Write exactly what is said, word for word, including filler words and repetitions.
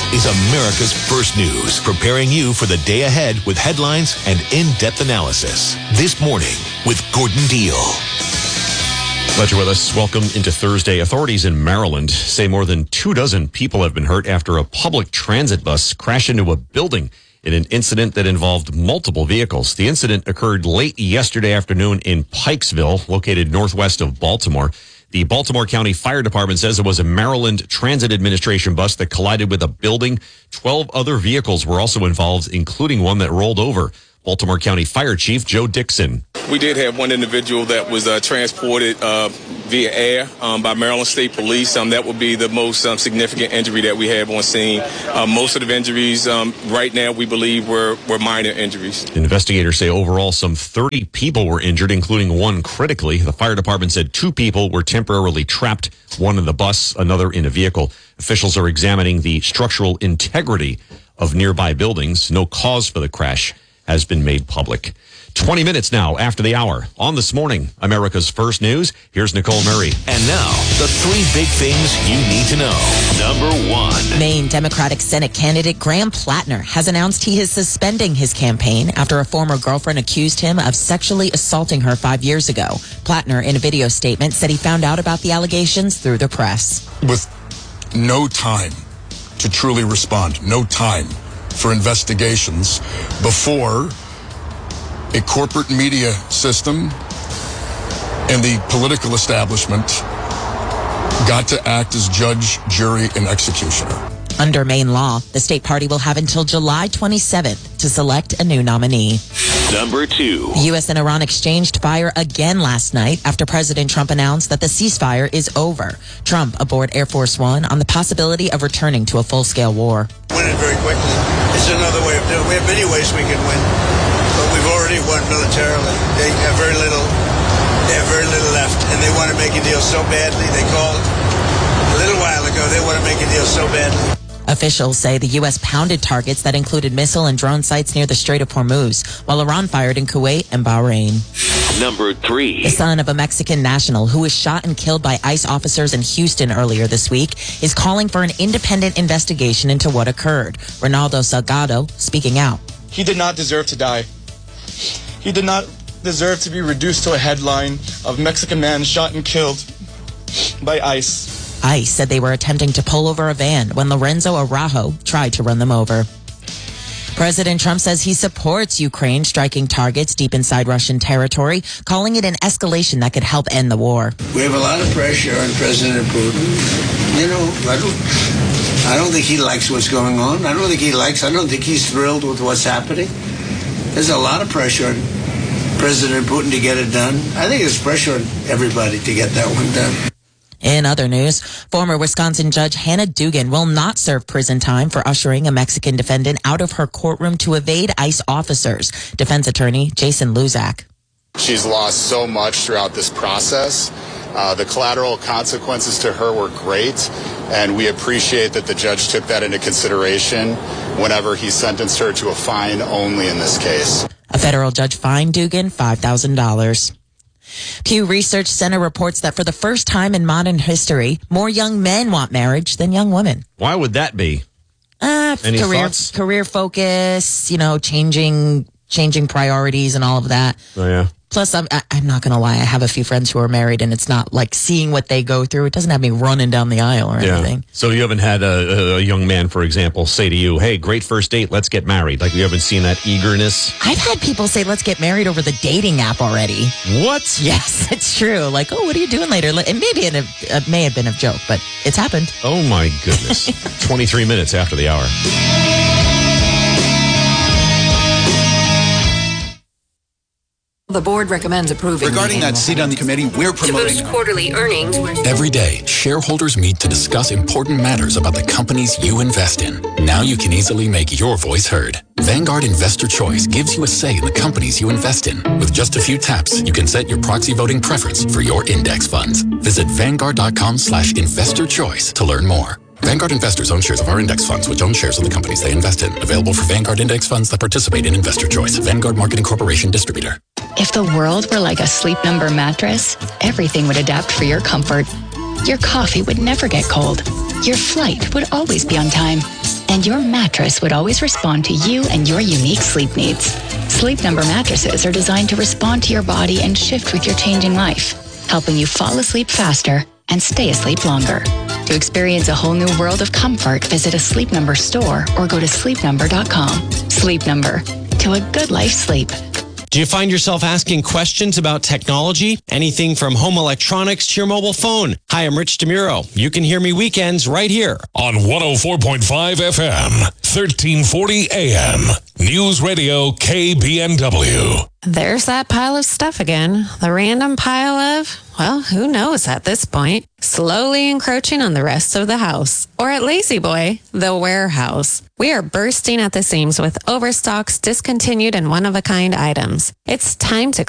is America's First News, preparing you for the day ahead with headlines and in-depth analysis. This morning with Gordon Deal. Glad you're with us. Welcome into Thursday. Authorities in Maryland say more than two dozen people have been hurt after a public transit bus crashed into a building in an incident that involved multiple vehicles. The incident occurred late yesterday afternoon in Pikesville, located northwest of Baltimore. The Baltimore County Fire Department says it was a Maryland Transit Administration bus that collided with a building. Twelve other vehicles were also involved, including one that rolled over. Baltimore County Fire Chief Joe Dixon. We did have one individual that was uh, transported uh, via air um, by Maryland State Police. Um, that would be the most um, significant injury that we have on scene. Uh, most of the injuries um, right now, we believe, were, were minor injuries. Investigators say overall some thirty people were injured, including one critically. The fire department said two people were temporarily trapped, one in the bus, another in a vehicle. Officials are examining the structural integrity of nearby buildings. No cause for the crash has been made public. twenty minutes now after the hour. On This Morning, America's First News, here's Nicole Murray. And now, the three big things you need to know. Number one. Maine Democratic Senate candidate Graham Plattner has announced he is suspending his campaign after a former girlfriend accused him of sexually assaulting her five years ago. Plattner, in a video statement, said he found out about the allegations through the press. With no time to truly respond, no time for investigations before a corporate media system and the political establishment got to act as judge, jury, and executioner. Under Maine law, the state party will have until July twenty-seventh to select a new nominee. Number two. The U S and Iran exchanged fire again last night after President Trump announced that the ceasefire is over. Trump aboard Air Force One on the possibility of returning to a full-scale war. Win it very quickly. It's another way of doing it. We have many ways we can win, but we've already won militarily. They have very little. They have very little left, and they want to make a deal so badly. They called a little while ago. They want to make a deal so badly. Officials say the U S pounded targets that included missile and drone sites near the Strait of Hormuz, while Iran fired in Kuwait and Bahrain. Number three. The son of a Mexican national who was shot and killed by ICE officers in Houston earlier this week is calling for an independent investigation into what occurred. Ronaldo Salgado speaking out. He did not deserve to die. He did not deserve to be reduced to a headline of Mexican man shot and killed by ICE. ICE said they were attempting to pull over a van when Lorenzo Araujo tried to run them over. President Trump says he supports Ukraine striking targets deep inside Russian territory, calling it an escalation that could help end the war. We have a lot of pressure on President Putin. You know, I don't, I don't think he likes what's going on. I don't think he likes, I don't think he's thrilled with what's happening. There's a lot of pressure on President Putin to get it done. I think there's pressure on everybody to get that one done. In other news, former Wisconsin Judge Hannah Dugan will not serve prison time for ushering a Mexican defendant out of her courtroom to evade ICE officers. Defense attorney Jason Luzak. She's lost so much throughout this process. Uh, the collateral consequences to her were great, and we appreciate that the judge took that into consideration whenever he sentenced her to a fine only in this case. A federal judge fined Dugan five thousand dollars. Pew Research Center reports that for the first time in modern history, more young men want marriage than young women. Why would that be? Uh, Any career, thoughts? career focus, you know, changing, changing priorities and all of that. Oh, yeah. Plus, I'm, I- I'm not going to lie. I have a few friends who are married, and it's not like seeing what they go through. It doesn't have me running down the aisle or Yeah. anything. So you haven't had a, a young man, for example, say to you, hey, great first date, let's get married. Like you haven't seen that eagerness? I've had people say, let's get married over the dating app already. What? Yes, it's true. Like, oh, what are you doing later? It maybe it, it may have been a joke, but it's happened. Oh, my goodness. twenty-three minutes after the hour. The board recommends approving. Regarding that seat on the committee, we're promoting. To boost quarterly earnings. Every day, shareholders meet to discuss important matters about the companies you invest in. Now you can easily make your voice heard. Vanguard Investor Choice gives you a say in the companies you invest in. With just a few taps, you can set your proxy voting preference for your index funds. Visit Vanguard.com slash investor choice to learn more. Vanguard investors own shares of our index funds, which own shares of the companies they invest in. Available for Vanguard index funds that participate in Investor Choice. Vanguard Marketing Corporation Distributor. If the world were like a Sleep Number mattress, everything would adapt for your comfort. Your coffee would never get cold. Your flight would always be on time. and your mattress would always respond to you and your unique sleep needs. Sleep Number mattresses are designed to respond to your body and shift with your changing life, helping you fall asleep faster and stay asleep longer. To experience a whole new world of comfort, visit a Sleep Number store or go to sleep number dot com. Sleep Number, to a good life sleep. Do you find yourself asking questions about technology? Anything from home electronics to your mobile phone? Hi, I'm Rich DeMuro. You can hear me weekends right here on one oh four point five F M, thirteen forty A M. News Radio K B N W. There's that pile of stuff again. The random pile of, well, who knows at this point, slowly encroaching on the rest of the house. Or at Lazy Boy, the warehouse. We are bursting at the seams with overstocks, discontinued, and one-of-a-kind items. It's time to